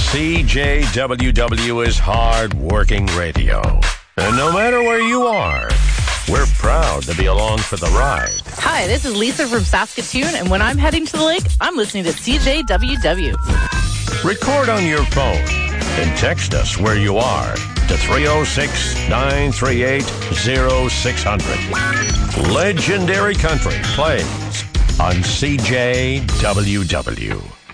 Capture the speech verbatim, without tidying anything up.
C J W W is hard-working radio. And no matter where you are, we're proud to be along for the ride. Hi, this is Lisa from Saskatoon, and when I'm heading to the lake, I'm listening to C J W W. Record on your phone and text us where you are to three oh six, nine three eight, oh six hundred. Legendary Country plays on C J W W.